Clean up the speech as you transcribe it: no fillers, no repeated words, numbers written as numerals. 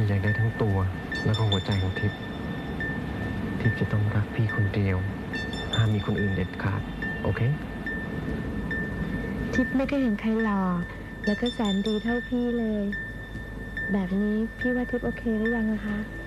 พี่อยากได้ทั้งตัวแล้วก็หัวใจของทิพย์ทิพย์จะต้องรักพี่คนเดียวห้ามมีคนอื่นเด็ดขาดโอเคทิพย์ไม่เคยเห็นใครหล่อแล้วก็แสนดีเท่าพี่เลยแบบนี้พี่ว่าทิพย์โอเคหรือยังนะคะ